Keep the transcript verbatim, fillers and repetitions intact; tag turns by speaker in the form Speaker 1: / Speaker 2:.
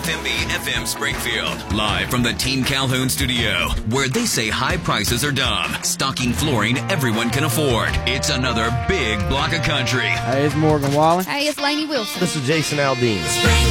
Speaker 1: F M B F M Springfield. Live from the Team Calhoun studio, where they say high prices are dumb. Stocking flooring everyone can afford. It's another big block of country.
Speaker 2: Hey, it's Morgan Wallen.
Speaker 3: Hey, it's Lainey Wilson.
Speaker 4: This is Jason Aldean.